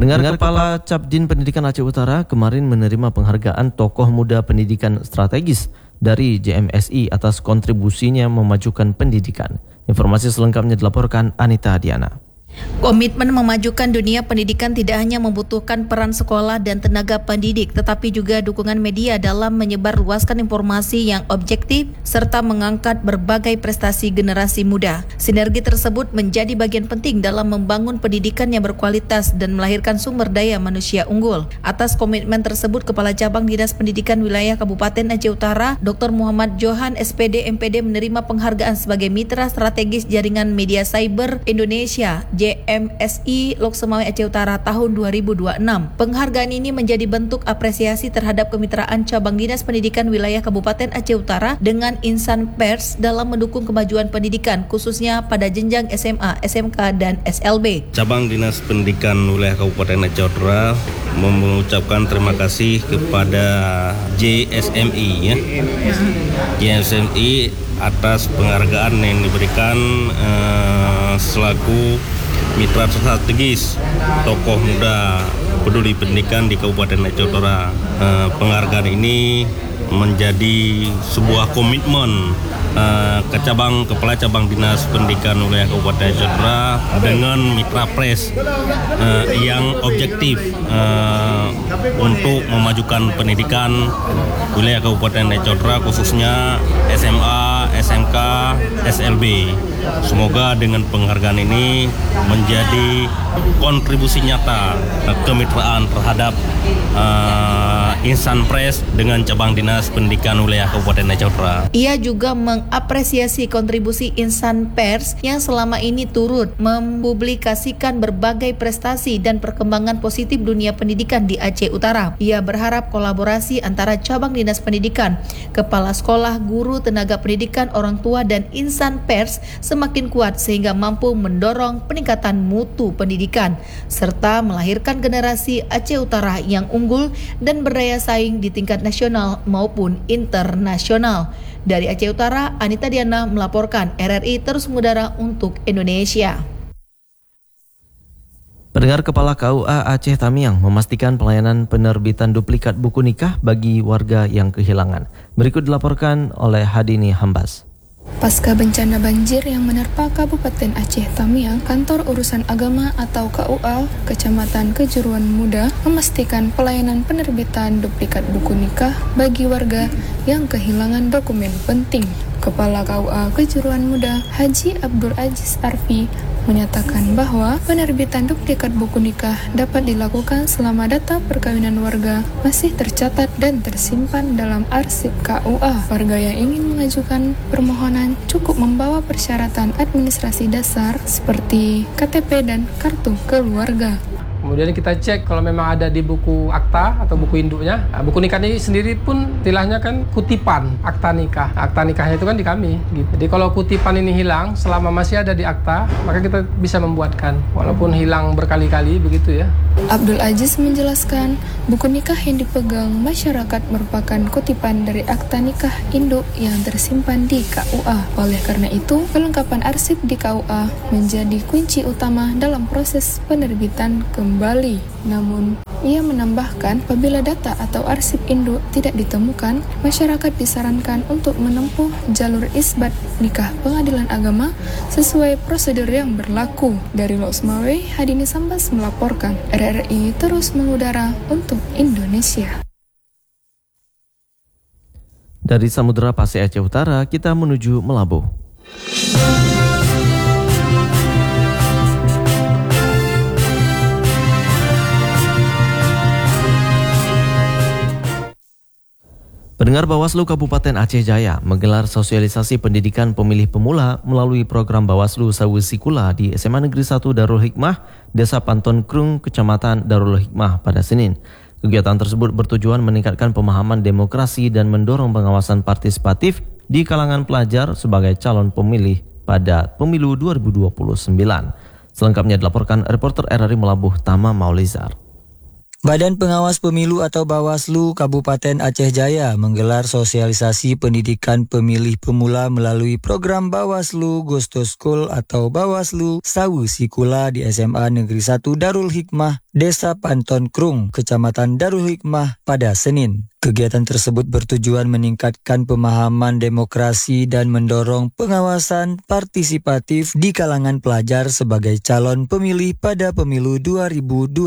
Pendengar, Kepala Capdin Pendidikan Aceh Utara kemarin menerima penghargaan Tokoh Muda Pendidikan Strategis dari JMSI atas kontribusinya memajukan pendidikan. Informasi selengkapnya dilaporkan Anita Diana. Komitmen memajukan dunia pendidikan tidak hanya membutuhkan peran sekolah dan tenaga pendidik, tetapi juga dukungan media dalam menyebarluaskan informasi yang objektif serta mengangkat berbagai prestasi generasi muda. Sinergi tersebut menjadi bagian penting dalam membangun pendidikan yang berkualitas dan melahirkan sumber daya manusia unggul. Atas komitmen tersebut, Kepala Cabang Dinas Pendidikan Wilayah Kabupaten Aceh Utara, Dr. Muhammad Johan SPD MPD menerima penghargaan sebagai Mitra Strategis Jaringan Media Cyber Indonesia JMSI Lok Semawe Aceh Utara tahun 2026. Penghargaan ini menjadi bentuk apresiasi terhadap kemitraan Cabang Dinas Pendidikan Wilayah Kabupaten Aceh Utara dengan insan pers dalam mendukung kemajuan pendidikan, khususnya pada jenjang SMA, SMK, dan SLB. Cabang Dinas Pendidikan Wilayah Kabupaten Aceh Utara mengucapkan terima kasih kepada JSMI JSMI atas penghargaan yang diberikan selaku Mitra Strategis Tokoh Muda Peduli Pendidikan di Kabupaten Aceh Utara. Penghargaan ini menjadi sebuah komitmen Kepala Cabang Dinas Pendidikan Wilayah Kabupaten Aceh Utara dengan mitra pres yang objektif untuk memajukan pendidikan wilayah Kabupaten Aceh Utara, khususnya SMA, SMK, SLB. Semoga dengan penghargaan ini menjadi kontribusi nyata kemitraan terhadap insan pres dengan Cabang Dinas Pendidikan Wilayah Kabupaten Aceh Utara. Ia juga mengapresiasi kontribusi insan pers yang selama ini turut mempublikasikan berbagai prestasi dan perkembangan positif dunia pendidikan di Aceh Utara. Ia berharap kolaborasi antara Cabang Dinas Pendidikan, kepala sekolah, guru, tenaga pendidikan, orang tua, dan insan pers semakin kuat sehingga mampu mendorong peningkatan mutu pendidikan serta melahirkan generasi Aceh Utara yang unggul dan berdaya saing di tingkat nasional maupun internasional. Dari Aceh Utara, Anita Diana melaporkan. RRI terus mengudara untuk Indonesia. Pendengar, Kepala KUA Aceh Tamiang memastikan pelayanan penerbitan duplikat buku nikah bagi warga yang kehilangan. Berikut dilaporkan oleh Hadini Hambas. Pasca bencana banjir yang menerpa Kabupaten Aceh Tamiang, Kantor Urusan Agama atau KUA Kecamatan Kejuruan Muda memastikan pelayanan penerbitan duplikat buku nikah bagi warga yang kehilangan dokumen penting. Kepala KUA Kejuruan Muda Haji Abdul Aziz Arfi menyatakan bahwa penerbitan duplikat buku nikah dapat dilakukan selama data perkawinan warga masih tercatat dan tersimpan dalam arsip KUA. Warga yang ingin mengajukan permohonan cukup membawa persyaratan administrasi dasar seperti KTP dan kartu keluarga. Kemudian kita cek kalau memang ada di buku akta atau buku induknya. Buku nikah ini sendiri pun istilahnya kan kutipan akta nikah. Akta nikahnya itu kan di kami. Gitu. Jadi kalau kutipan ini hilang selama masih ada di akta, maka kita bisa membuatkan. Walaupun hilang berkali-kali begitu ya. Abdul Aziz menjelaskan, buku nikah yang dipegang masyarakat merupakan kutipan dari akta nikah induk yang tersimpan di KUA. Oleh karena itu, kelengkapan arsip di KUA menjadi kunci utama dalam proses penerbitan kembali. Namun, ia menambahkan apabila data atau arsip induk tidak ditemukan, masyarakat disarankan untuk menempuh jalur isbat nikah pengadilan agama sesuai prosedur yang berlaku. Dari Lok Semawe, Hadini Sambas melaporkan. RRI terus mengudara untuk Indonesia. Dari Samudra Pasir Aceh Utara, kita menuju Melabuh. Pendengar, Bawaslu Kabupaten Aceh Jaya menggelar sosialisasi pendidikan pemilih pemula melalui program Bawaslu Sawisikula di SMA Negeri 1 Darul Hikmah, Desa Panton Krung, Kecamatan Darul Hikmah pada Senin. Kegiatan tersebut bertujuan meningkatkan pemahaman demokrasi dan mendorong pengawasan partisipatif di kalangan pelajar sebagai calon pemilih pada pemilu 2029. Selengkapnya dilaporkan reporter RRI Melabuh Tama Maulizar. Badan Pengawas Pemilu atau Bawaslu Kabupaten Aceh Jaya menggelar sosialisasi pendidikan pemilih pemula melalui program Bawaslu Gusto School atau Bawaslu Sawu Sikula di SMA Negeri 1 Darul Hikmah, Desa Panton Krung, Kecamatan Darul Hikmah pada Senin. Kegiatan tersebut bertujuan meningkatkan pemahaman demokrasi dan mendorong pengawasan partisipatif di kalangan pelajar sebagai calon pemilih pada pemilu 2029.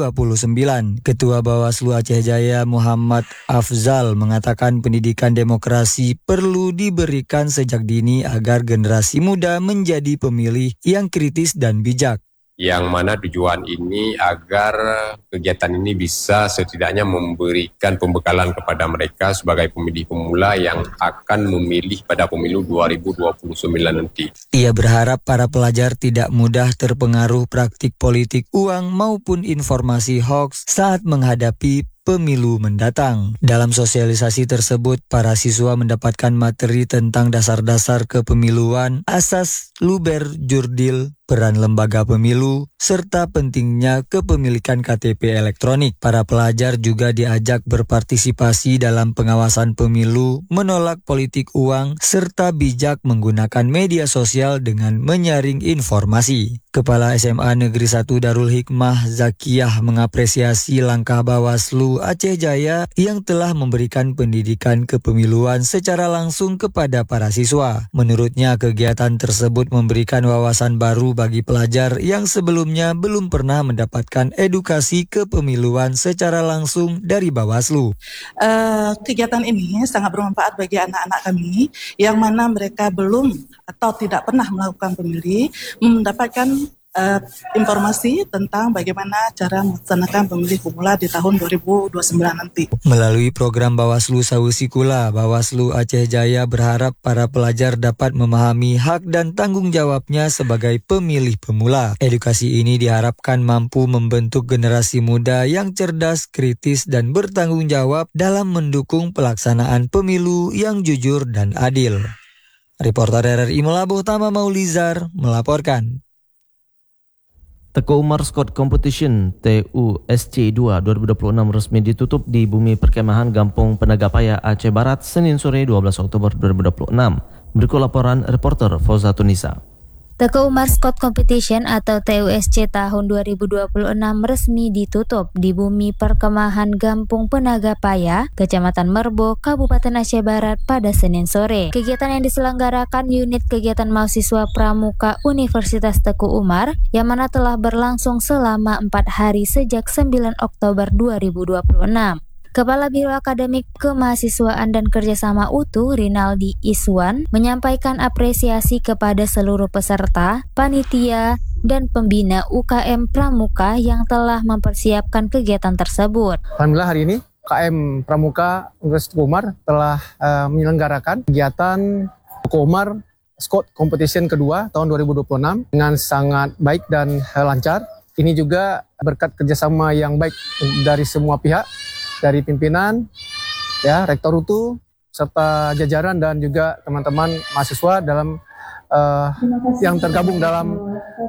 Ketua Bawaslu Aceh Jaya Muhammad Afzal mengatakan pendidikan demokrasi perlu diberikan sejak dini agar generasi muda menjadi pemilih yang kritis dan bijak. Yang mana tujuan ini agar kegiatan ini bisa setidaknya memberikan pembekalan kepada mereka sebagai pemilih pemula yang akan memilih pada pemilu 2029 nanti. Ia berharap para pelajar tidak mudah terpengaruh praktik politik uang maupun informasi hoaks saat menghadapi pemilu mendatang. Dalam sosialisasi tersebut, para siswa mendapatkan materi tentang dasar-dasar kepemiluan, asas luber jurdil, peran lembaga pemilu, serta pentingnya kepemilikan KTP elektronik. Para pelajar juga diajak berpartisipasi dalam pengawasan pemilu, menolak politik uang, serta bijak menggunakan media sosial dengan menyaring informasi. Kepala SMA Negeri 1 Darul Hikmah Zakiyah mengapresiasi langkah Bawaslu Aceh Jaya yang telah memberikan pendidikan kepemiluan secara langsung kepada para siswa. Menurutnya, kegiatan tersebut memberikan wawasan baru bagi pelajar yang sebelumnya belum pernah mendapatkan edukasi kepemiluan secara langsung dari Bawaslu. Kegiatan ini sangat bermanfaat bagi anak-anak kami yang mana mereka belum atau tidak pernah melakukan pemilih, mendapatkan informasi tentang bagaimana cara melaksanakan pemilih pemula di tahun 2029 nanti. Melalui program Bawaslu Sawu Sikula, Bawaslu Aceh Jaya berharap para pelajar dapat memahami hak dan tanggung jawabnya sebagai pemilih pemula. Edukasi ini diharapkan mampu membentuk generasi muda yang cerdas, kritis, dan bertanggung jawab dalam mendukung pelaksanaan pemilu yang jujur dan adil. Reporter RRI Melabuh Tama Maulizar melaporkan. Teko Umar Scott Competition TUSC 2 2026 resmi ditutup di Bumi Perkemahan Gampung Penagapaya Aceh Barat Senin sore 12 Oktober 2026. Berikut laporan reporter Fauza Tunisa. Teko Umar Scott Competition atau TUSC tahun 2026 resmi ditutup di Bumi Perkemahan Gampung Penagapaya, Kecamatan Merbo, Kabupaten Aceh Barat pada Senin sore. Kegiatan yang diselenggarakan unit kegiatan mahasiswa pramuka Universitas Teku Umar yang mana telah berlangsung selama 4 hari sejak 9 Oktober 2026. Kepala Biro Akademik Kemahasiswaan dan Kerjasama UTU Rinaldi Iswan menyampaikan apresiasi kepada seluruh peserta, panitia, dan pembina UKM Pramuka yang telah mempersiapkan kegiatan tersebut. Alhamdulillah hari ini UKM Pramuka Universitas Teku Umar telah menyelenggarakan kegiatan Teku Umar Scott Competition kedua tahun 2026 dengan sangat baik dan lancar. Ini juga berkat kerjasama yang baik dari semua pihak, dari pimpinan, rektor UTU, serta jajaran dan juga teman-teman mahasiswa dalam yang tergabung dalam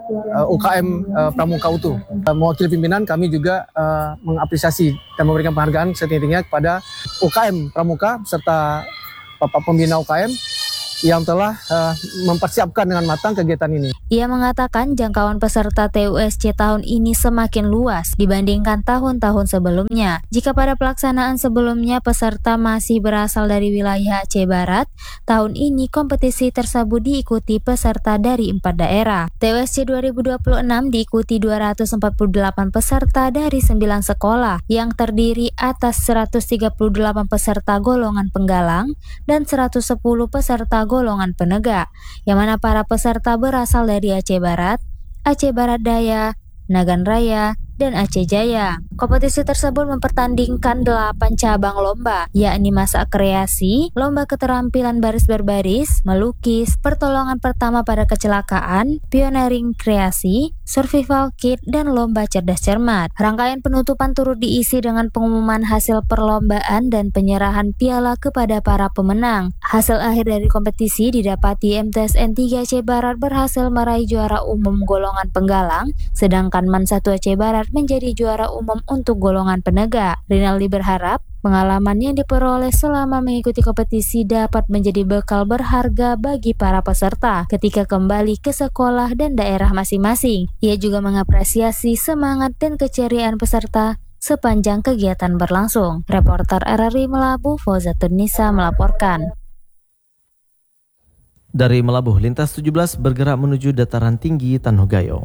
UKM Pramuka UTU. Mewakili pimpinan, kami juga mengapresiasi dan memberikan penghargaan setinggi-tingginya kepada UKM Pramuka serta Bapak Pembina UKM yang telah mempersiapkan dengan matang kegiatan ini. Ia mengatakan jangkauan peserta TUSC tahun ini semakin luas dibandingkan tahun-tahun sebelumnya. Jika pada pelaksanaan sebelumnya peserta masih berasal dari wilayah Aceh Barat, tahun ini kompetisi tersebut diikuti peserta dari 4 daerah. TUSC 2026 diikuti 248 peserta dari 9 sekolah yang terdiri atas 138 peserta golongan penggalang dan 110 peserta golongan penegak, yang mana para peserta berasal dari Aceh Barat, Aceh Barat Daya, Nagan Raya, dan Aceh Jaya. Kompetisi tersebut mempertandingkan 8 cabang lomba, yakni masak kreasi, lomba keterampilan baris berbaris, melukis, pertolongan pertama pada kecelakaan, pioneering kreasi, survival kit, dan lomba cerdas cermat. Rangkaian penutupan turut diisi dengan pengumuman hasil perlombaan dan penyerahan piala kepada para pemenang. Hasil akhir dari kompetisi didapati MTSN 3 Aceh Barat berhasil meraih juara umum golongan penggalang, sedangkan MAN 1 Aceh Barat menjadi juara umum untuk golongan penegak. Rinaldi berharap pengalaman yang diperoleh selama mengikuti kompetisi dapat menjadi bekal berharga bagi para peserta ketika kembali ke sekolah dan daerah masing-masing. Ia juga mengapresiasi semangat dan keceriaan peserta sepanjang kegiatan berlangsung. Reporter RRI Melabuh, Fauzatun Nisa melaporkan. Dari Melabuh, lintas 17 bergerak menuju dataran tinggi Tanugayo.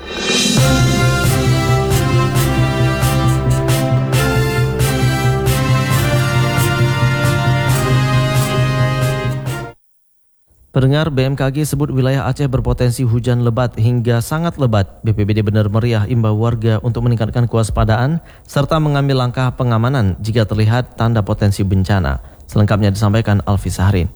Pendengar, BMKG sebut wilayah Aceh berpotensi hujan lebat hingga sangat lebat. BPBD Bener Meriah imbau warga untuk meningkatkan kewaspadaan serta mengambil langkah pengamanan jika terlihat tanda potensi bencana. Selengkapnya disampaikan Alfi Sahrin.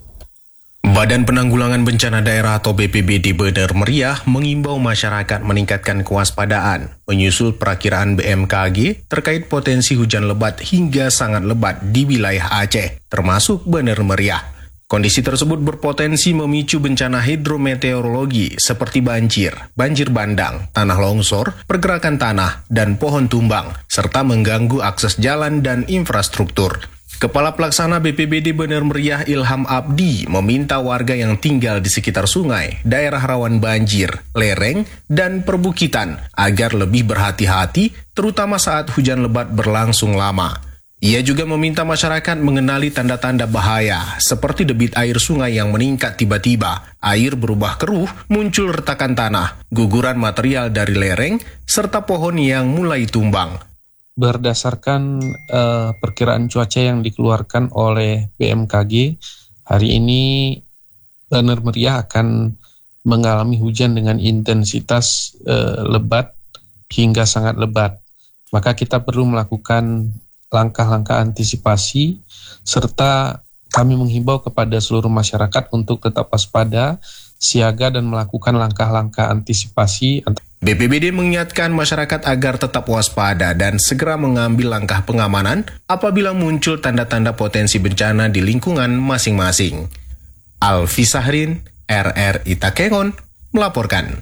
Badan Penanggulangan Bencana Daerah atau BPBD Bener Meriah mengimbau masyarakat meningkatkan kewaspadaan menyusul perakiraan BMKG terkait potensi hujan lebat hingga sangat lebat di wilayah Aceh, termasuk Bener Meriah. Kondisi tersebut berpotensi memicu bencana hidrometeorologi seperti banjir bandang, tanah longsor, pergerakan tanah, dan pohon tumbang, serta mengganggu akses jalan dan infrastruktur. Kepala Pelaksana BPBD Bener Meriah Ilham Abdi meminta warga yang tinggal di sekitar sungai, daerah rawan banjir, lereng, dan perbukitan agar lebih berhati-hati, terutama saat hujan lebat berlangsung lama. Ia juga meminta masyarakat mengenali tanda-tanda bahaya seperti debit air sungai yang meningkat tiba-tiba, air berubah keruh, muncul retakan tanah, guguran material dari lereng, serta pohon yang mulai tumbang. Berdasarkan perkiraan cuaca yang dikeluarkan oleh BMKG, hari ini Bener Meriah akan mengalami hujan dengan intensitas lebat hingga sangat lebat. Maka kita perlu melakukan langkah-langkah antisipasi, serta kami menghimbau kepada seluruh masyarakat untuk tetap waspada, siaga, dan melakukan langkah-langkah antisipasi. BPBD mengingatkan masyarakat agar tetap waspada dan segera mengambil langkah pengamanan apabila muncul tanda-tanda potensi bencana di lingkungan masing-masing. Alfi Sahrin, RRI Takengon, melaporkan.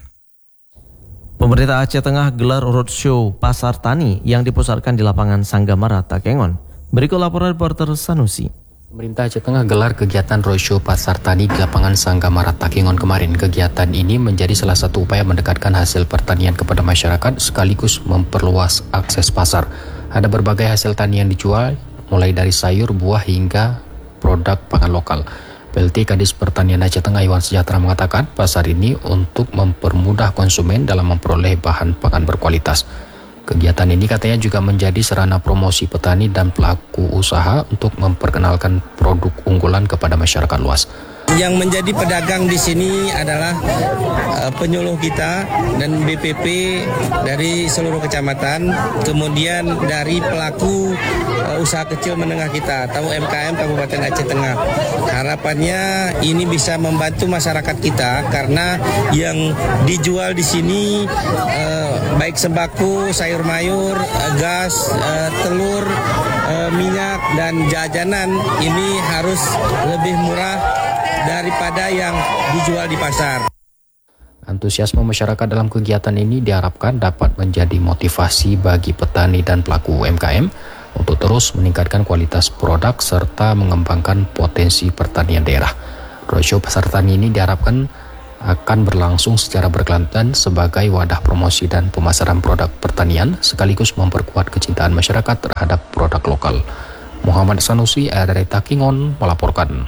Pemerintah Aceh Tengah gelar roadshow Pasar Tani yang dipusatkan di lapangan Sanggamara, Takengon. Berikut laporan reporter Sanusi. Pemerintah Aceh Tengah gelar kegiatan roadshow Pasar Tani di lapangan Sanggamara, Takengon kemarin. Kegiatan ini menjadi salah satu upaya mendekatkan hasil pertanian kepada masyarakat sekaligus memperluas akses pasar. Ada berbagai hasil tani yang dijual, mulai dari sayur, buah hingga produk pangan lokal. PLT Kadis Pertanian Aceh Tengah Iwan Sejahtera mengatakan pasar ini untuk mempermudah konsumen dalam memperoleh bahan pangan berkualitas. Kegiatan ini katanya juga menjadi sarana promosi petani dan pelaku usaha untuk memperkenalkan produk unggulan kepada masyarakat luas. Yang menjadi pedagang di sini adalah penyuluh kita dan BPP dari seluruh kecamatan, kemudian dari pelaku usaha kecil menengah kita atau UMKM Kabupaten Aceh Tengah. Harapannya ini bisa membantu masyarakat kita karena yang dijual di sini baik sembako, sayur mayur, gas, telur, minyak dan jajanan ini harus lebih murah daripada yang dijual di pasar. Antusiasme masyarakat dalam kegiatan ini diharapkan dapat menjadi motivasi bagi petani dan pelaku UMKM untuk terus meningkatkan kualitas produk serta mengembangkan potensi pertanian daerah. Roadshow Pasar Tani ini diharapkan akan berlangsung secara berkelanjutan sebagai wadah promosi dan pemasaran produk pertanian sekaligus memperkuat kecintaan masyarakat terhadap produk lokal. Muhammad Sanusi, RRI Takengon melaporkan.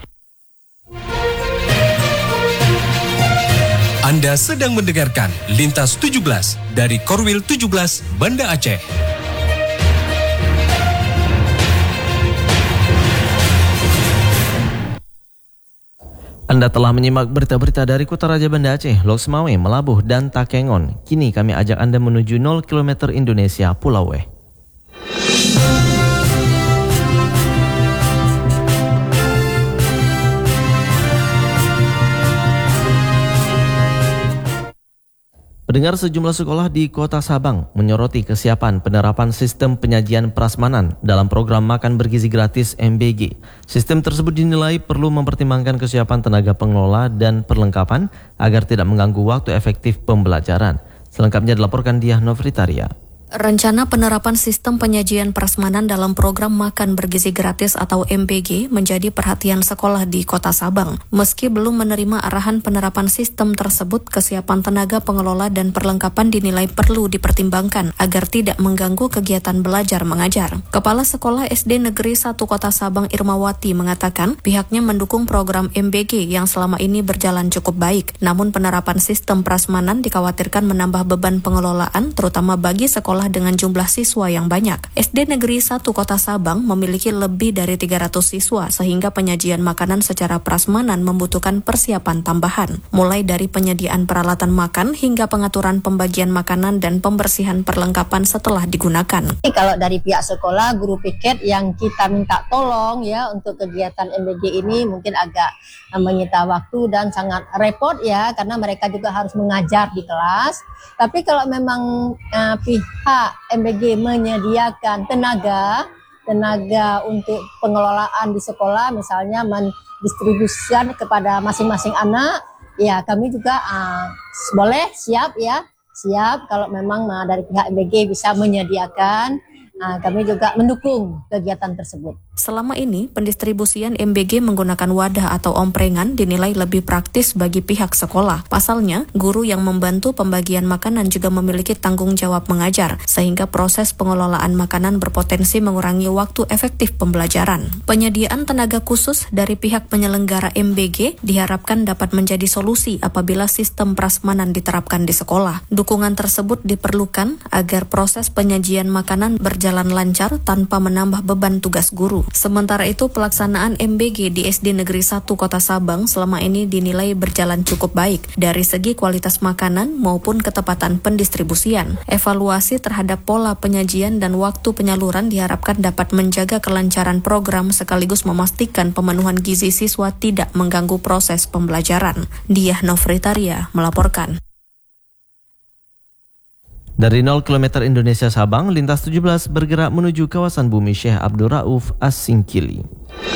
Anda sedang mendengarkan Lintas 17 dari Korwil 17 Banda Aceh. Anda telah menyimak berita-berita dari Kota Raja Banda Aceh, Lok Semawe, Melabuh, dan Takengon. Kini kami ajak Anda menuju 0 km Indonesia, Pulau Weh. Pendengar, sejumlah sekolah di Kota Sabang menyoroti kesiapan penerapan sistem penyajian prasmanan dalam program makan bergizi gratis MBG. Sistem tersebut dinilai perlu mempertimbangkan kesiapan tenaga pengelola dan perlengkapan agar tidak mengganggu waktu efektif pembelajaran. Selengkapnya dilaporkan Diah Novritaria. Rencana penerapan sistem penyajian prasmanan dalam program makan bergizi gratis atau MBG menjadi perhatian sekolah di Kota Sabang. Meski belum menerima arahan penerapan sistem tersebut, kesiapan tenaga pengelola dan perlengkapan dinilai perlu dipertimbangkan agar tidak mengganggu kegiatan belajar mengajar. Kepala Sekolah SD Negeri 1 Kota Sabang Irmawati mengatakan pihaknya mendukung program MBG yang selama ini berjalan cukup baik. Namun penerapan sistem prasmanan dikhawatirkan menambah beban pengelolaan terutama bagi sekolah dengan jumlah siswa yang banyak. SD Negeri 1 Kota Sabang memiliki lebih dari 300 siswa sehingga penyajian makanan secara prasmanan membutuhkan persiapan tambahan. Mulai dari penyediaan peralatan makan hingga pengaturan pembagian makanan dan pembersihan perlengkapan setelah digunakan. Kalau dari pihak sekolah, guru piket yang kita minta tolong ya untuk kegiatan MBG ini mungkin agak menyita waktu dan sangat repot ya karena mereka juga harus mengajar di kelas. Tapi kalau memang pihak MBG menyediakan tenaga untuk pengelolaan di sekolah, misalnya mendistribusikan kepada masing-masing anak, ya kami juga boleh siap kalau memang dari pihak MBG bisa menyediakan, kami juga mendukung kegiatan tersebut. Selama ini, pendistribusian MBG menggunakan wadah atau omprengan dinilai lebih praktis bagi pihak sekolah. Pasalnya, guru yang membantu pembagian makanan juga memiliki tanggung jawab mengajar, sehingga proses pengelolaan makanan berpotensi mengurangi waktu efektif pembelajaran. Penyediaan tenaga khusus dari pihak penyelenggara MBG diharapkan dapat menjadi solusi apabila sistem prasmanan diterapkan di sekolah. Dukungan tersebut diperlukan agar proses penyajian makanan berjalan lancar tanpa menambah beban tugas guru. Sementara itu, pelaksanaan MBG di SD Negeri 1 Kota Sabang selama ini dinilai berjalan cukup baik dari segi kualitas makanan maupun ketepatan pendistribusian. Evaluasi terhadap pola penyajian dan waktu penyaluran diharapkan dapat menjaga kelancaran program sekaligus memastikan pemenuhan gizi siswa tidak mengganggu proses pembelajaran. Diah Novritaria melaporkan. Dari 0 km Indonesia Sabang, lintas 17 bergerak menuju kawasan bumi Syekh Abdul Rauf As-Singkili.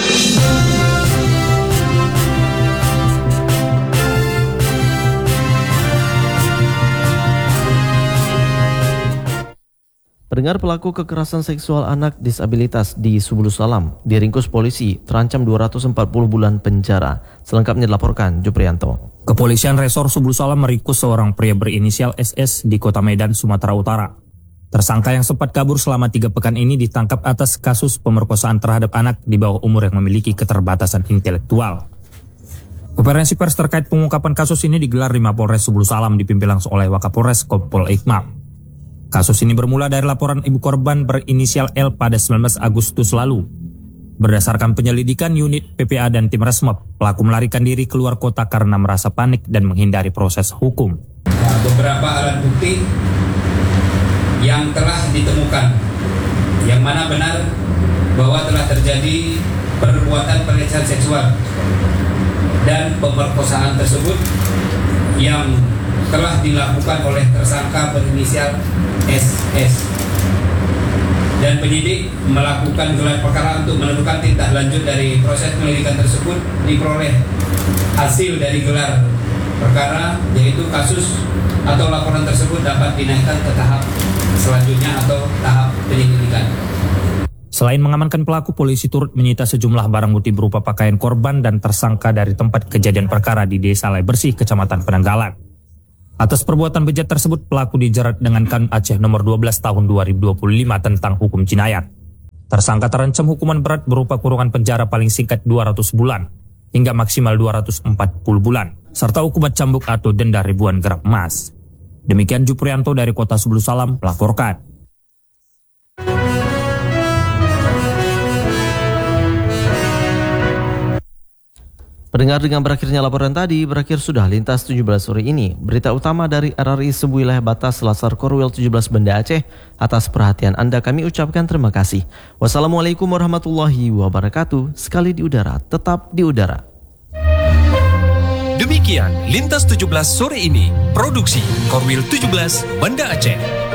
Pendengar, pelaku kekerasan seksual anak disabilitas di Subulus Salam diringkus polisi terancam 240 bulan penjara. Selengkapnya dilaporkan Juprianto. Kepolisian Resor Subulus Salam meringkus seorang pria berinisial SS di Kota Medan, Sumatera Utara. Tersangka yang sempat kabur selama 3 pekan ini ditangkap atas kasus pemerkosaan terhadap anak di bawah umur yang memiliki keterbatasan intelektual. Konferensi pers terkait pengungkapan kasus ini digelar di Mapolres Subulus Salam dipimpin langsung oleh Wakapolres Kompol Ikmal. Kasus ini bermula dari laporan ibu korban berinisial L pada 19 Agustus lalu. Berdasarkan penyelidikan unit PPA dan tim Resmob, pelaku melarikan diri keluar kota karena merasa panik dan menghindari proses hukum. Beberapa alat bukti yang telah ditemukan, yang mana benar bahwa telah terjadi perbuatan pelecehan seksual dan pemerkosaan tersebut yang telah dilakukan oleh tersangka berinisial SS. Dan penyidik melakukan gelar perkara untuk menentukan tindak lanjut dari proses penyelidikan tersebut. Diperoleh hasil dari gelar perkara, yaitu kasus atau laporan tersebut dapat dinaikkan ke tahap selanjutnya atau tahap penyelidikan. Selain mengamankan pelaku, polisi turut menyita sejumlah barang bukti berupa pakaian korban dan tersangka dari tempat kejadian perkara di Desa Lai Bersih, Kecamatan Penanggalan. Atas perbuatan bejat tersebut, pelaku dijerat dengan Kanun Aceh nomor 12 tahun 2025 tentang hukum jinayat. Tersangka terancam hukuman berat berupa kurungan penjara paling singkat 200 bulan hingga maksimal 240 bulan, serta hukuman cambuk atau denda ribuan gram emas. Demikian Juprianto dari Kota Subulus Salam melaporkan. Pendengar, dengan berakhirnya laporan tadi, berakhir sudah Lintas 17 sore ini. Berita utama dari RRI sewilayah batas Selasar Korwil 17 Banda Aceh. Atas perhatian Anda kami ucapkan terima kasih. Wassalamualaikum warahmatullahi wabarakatuh. Sekali di udara, tetap di udara. Demikian Demikian Lintas 17 sore ini. Produksi Korwil 17 Banda Aceh.